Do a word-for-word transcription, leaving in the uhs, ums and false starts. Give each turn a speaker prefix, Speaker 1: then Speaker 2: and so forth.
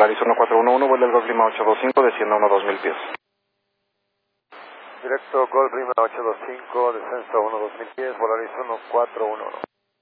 Speaker 1: Volaris uno cuatro uno uno, vuela el Golf Lima ocho dos cinco, descienda uno dos mil pies.
Speaker 2: Directo Golf Lima ocho dos cinco, descenso uno dos mil pies, Volaris uno cuatro uno uno.